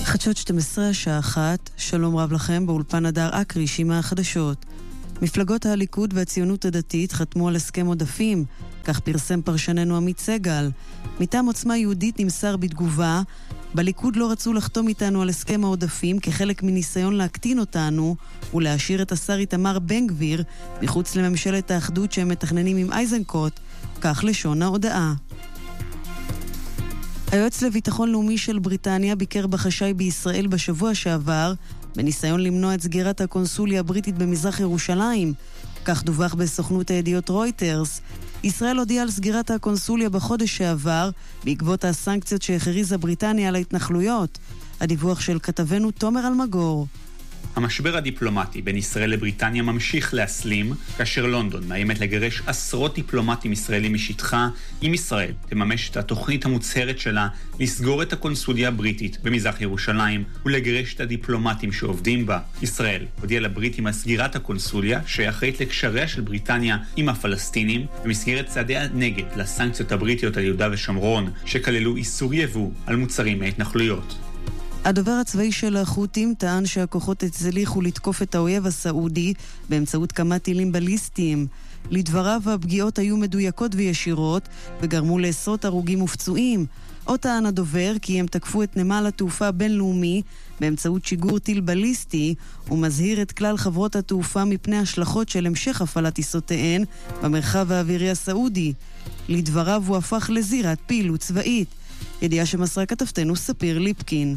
חדשות 12 השעה 1, שלום רב לכם, באולפן הדר אקריש עם החדשות. מפלגות הליכוד והציונות הדתית חתמו על הסכם עודפים, כך פרסם פרשננו עמית סגל. מטעם עוצמה יהודית נמסר בתגובה, בליכוד לא רצו לחתום איתנו על הסכם העודפים כחלק מניסיון להקטין אותנו ולהשאיר את השר איתמר בן גביר מחוץ לממשלת האחדות שהם מתכננים עם אייזנקוט, כך לשון ההודעה. היועץ לביטחון לאומי של בריטניה ביקר בחשאי בישראל בשבוע שעבר בניסיון למנוע את סגירת הקונסוליה הבריטית במזרח ירושלים. כך דווח בסוכנות הידיעות רויטרס. ישראל הודיעה על סגירת הקונסוליה בחודש שעבר בעקבות הסנקציות שהכריזה בריטניה על ההתנחלויות. הדיווח של כתבנו תומר אלמגור. המשבר הדיפלומטי בין ישראל לבריטניה ממשיך להסלים, כאשר לונדון מאיימת לגרש עשרות דיפלומטים ישראלים משטחה, אם ישראל תממש את התוכנית המוצהרת שלה לסגור את הקונסוליה הבריטית במזרח ירושלים ולגרש את הדיפלומטים שעובדים בה. ישראל הודיעה לבריטים על סגירת הקונסוליה שאחראית לקשריה של בריטניה עם הפלסטינים במסגרת צעדי הנגד לסנקציות הבריטיות על יהודה ושומרון, שכללו איסור יבוא על מוצרים מההתנחלויות. הדובר הצבאי של החות'ים טען שהכוחות הצליחו לתקוף את האויב הסעודי באמצעות כמה טילים בליסטיים. לדבריו הפגיעות היו מדויקות וישירות וגרמו לעשרות הרוגים ופצועים. עוד טען הדובר כי הם תקפו את נמל התעופה הבינלאומי באמצעות שיגור טיל בליסטי ומזהיר את כלל חברות התעופה מפני השלכות של המשך הפעלת טיסותיהן במרחב האווירי הסעודי. לדבריו הוא הפך לזירת פעילות צבאית. ידיעה שמסרה כתבתנו ספיר ליפקין.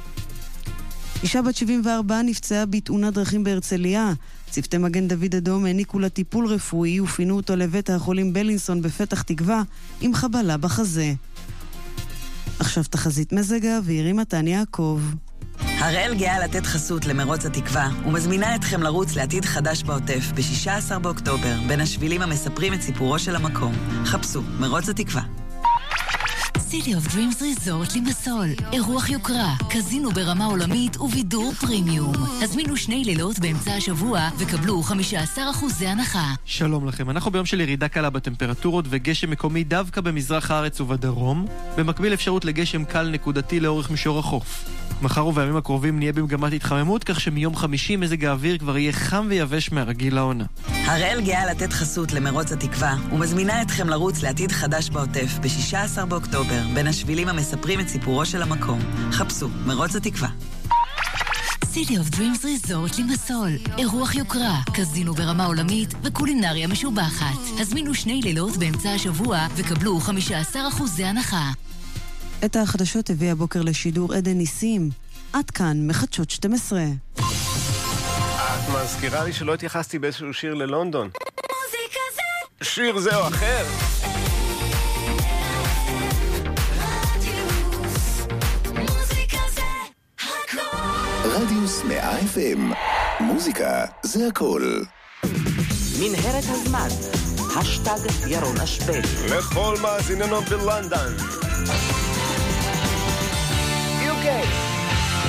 אישה בת 74 נפצעה בתאונת דרכים בהרצליה. צוותי מגן דוד אדום העניקו לה טיפול רפואי ופינו אותו לבית החולים בלינסון בפתח תקווה עם חבלה בחזה. עכשיו תחזית מזג האוויר עם מתן יעקב. הראל גאה לתת חסות למרוץ התקווה ומזמינה אתכם לרוץ לעתיד חדש בעוטף ב-16 באוקטובר בין השבילים המספרים את סיפורו של המקום. חפשו מרוץ התקווה. City of Dreams Resort לימסול, אירוח יוקרה, קזינו ברמה עולמית ובידור פרימיום. הזמינו 2 לילות באמצע השבוע וקבלו 15% הנחה. שלום לכם, אנחנו ביום של ירידה קלה בטמפרטורות וגשם מקומי דווקא במזרח הארץ ובדרום, במקביל אפשרות לגשם קל נקודתי לאורך מישור החוף. מחר ובימים הקרובים נהיה במגמת התחממות, כך שמיום חמישי מזג האוויר כבר יהיה חם ויבש מהרגיל לעונה. הראל גאה לתת חסות למרוץ התקווה ומזמינה אתכם לרוץ לעתיד חדש בעוטף ב-16 באוקטובר בין השבילים המספרים את סיפורו של המקום. חפשו מרוץ התקווה. City of Dreams Resort לימסול, אירוח יוקרה, קזינו ברמה עולמית וקולינריה משובחת. הזמינו 2 לילות באמצע השבוע וקבלו 15% הנחה. את החדשות הביא הבוקר לשידור עדן ניסים. עד כאן מחדשות 12. את מזכירה לי שלא התייחסתי באיזשהו שיר ללונדון. מוזיקה זה שיר זה או אחר. רדיוס 100 FM. מוזיקה זה הכל. מנהרת הזמן. השטג ירון אשבל. לכל מאזיננו בלונדון. UK.